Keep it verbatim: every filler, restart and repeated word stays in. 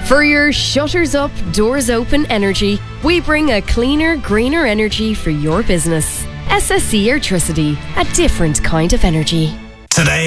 For your shutters up, doors open energy, we bring a cleaner, greener energy for your business. S S E Airtricity, a different kind of energy. Today